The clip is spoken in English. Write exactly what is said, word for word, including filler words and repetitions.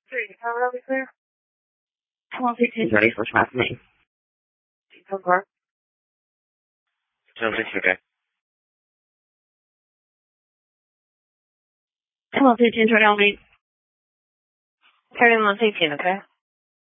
Three, how are we clear? twelve fifteen thirty first class name. Depot Park. twelve fifteen, okay. twelve fifteen thirty on me. Carry on fifteen, okay?